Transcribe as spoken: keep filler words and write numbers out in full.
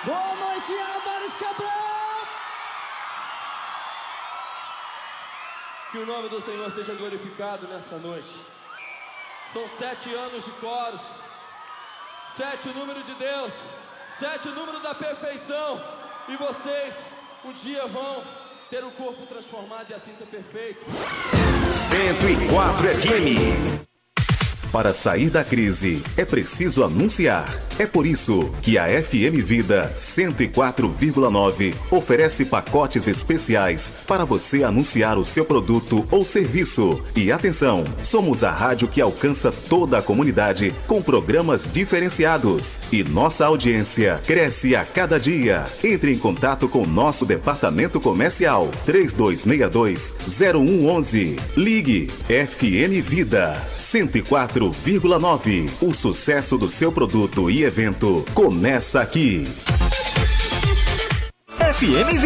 Boa noite, Álvares Cabral. Que o nome do Senhor seja glorificado nessa noite. São sete anos de coros. Sete o número de Deus. Sete o número da perfeição. E vocês um dia vão ter o corpo transformado e assim ser perfeito. cento e quatro F M. Para sair da crise, é preciso anunciar. É por isso que a F M Vida cento e quatro vírgula nove oferece pacotes especiais para você anunciar o seu produto ou serviço. E atenção, somos a rádio que alcança toda a comunidade com programas diferenciados. E nossa audiência cresce a cada dia. Entre em contato com nosso departamento comercial três dois seis dois, zero um um um. Ligue F M Vida cento e quatro vírgula nove. O sucesso do seu produto e evento começa aqui. F M